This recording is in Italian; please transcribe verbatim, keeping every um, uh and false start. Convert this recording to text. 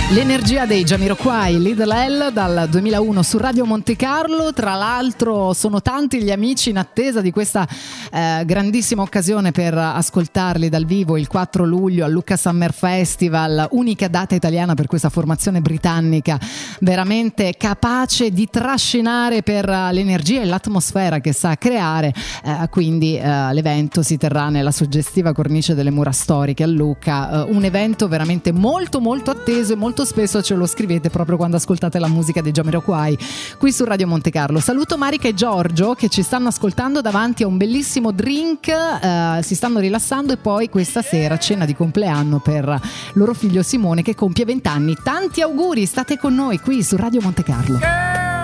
L'energia dei Jamiroquai, Little L, dal duemilauno su Radio Monte Carlo. Tra l'altro sono tanti gli amici in attesa di questa eh, grandissima occasione per ascoltarli dal vivo il quattro luglio al Lucca Summer Festival, unica data italiana per questa formazione britannica veramente capace di trascinare per l'energia e l'atmosfera che sa creare. Eh, quindi eh, l'evento si terrà nella suggestiva cornice delle mura storiche a Lucca, eh, un evento veramente molto molto atteso e molto spesso ce lo scrivete proprio quando ascoltate la musica dei Jamiroquai qui su Radio Monte Carlo. Saluto Marica e Giorgio che ci stanno ascoltando davanti a un bellissimo drink, eh, si stanno rilassando, e poi questa sera cena di compleanno per loro figlio Simone che compie venti anni. Tanti auguri, state con noi qui su Radio Monte Carlo.